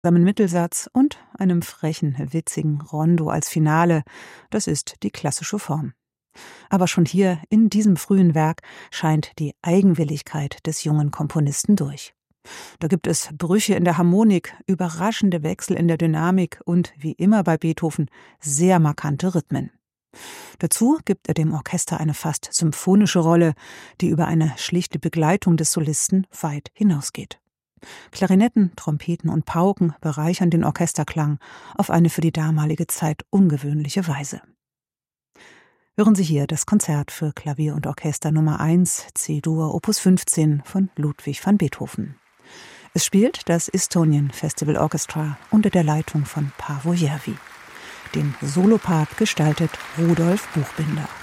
Mittelsatz und einem frechen, witzigen Rondo als Finale. Das ist die klassische Form. Aber schon hier, in diesem frühen Werk, scheint die Eigenwilligkeit des jungen Komponisten durch. Da gibt es Brüche in der Harmonik, überraschende Wechsel in der Dynamik und, wie immer bei Beethoven, sehr markante Rhythmen. Dazu gibt er dem Orchester eine fast symphonische Rolle, die über eine schlichte Begleitung des Solisten weit hinausgeht. Klarinetten, Trompeten und Pauken bereichern den Orchesterklang auf eine für die damalige Zeit ungewöhnliche Weise. Hören Sie hier das Konzert für Klavier und Orchester Nummer 1, C-Dur Opus 15 von Ludwig van Beethoven. Es spielt das Estonian Festival Orchestra unter der Leitung von Paavo Järvi. Den Solopart gestaltet Rudolf Buchbinder.